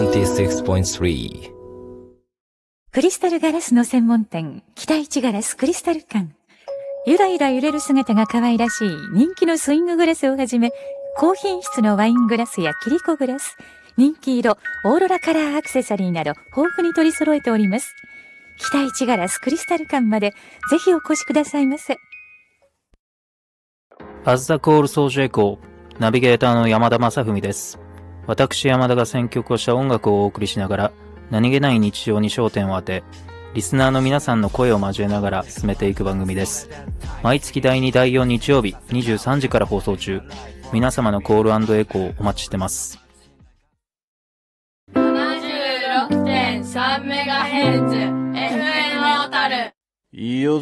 96.3 クリスタルガラスの専門店、北一ガラスクリスタル館。ゆらゆら揺れる姿が可愛らしい人気のスインググラスをはじめ、高品質のワイングラスやキリコグラス、人気色、オーロラカラーアクセサリーなど豊富に取り揃えております。北一ガラスクリスタル館までぜひお越しくださいませ。 As the Call Soldier Echo、ナビゲーターの山田正文です。私山田が選曲をした音楽をお送りしながら、何気ない日常に焦点を当て、リスナーの皆さんの声を交えながら進めていく番組です。毎月第2第4日曜日23時から放送中。皆様のコール&エコーをお待ちしてます。 76.3MHz FM 小樽。いいよ